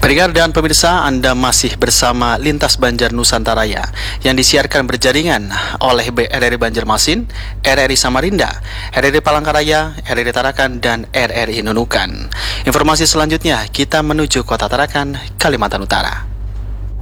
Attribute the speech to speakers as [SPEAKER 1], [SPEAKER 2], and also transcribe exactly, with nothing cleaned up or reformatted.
[SPEAKER 1] Pendengar dan pemirsa, Anda masih bersama Lintas Banjar Nusantara yang disiarkan berjaringan oleh B R R I Banjarmasin, R R I Samarinda, R R I Palangkaraya, R R I Tarakan, dan R R I Nunukan. Informasi selanjutnya kita menuju Kota Tarakan, Kalimantan Utara.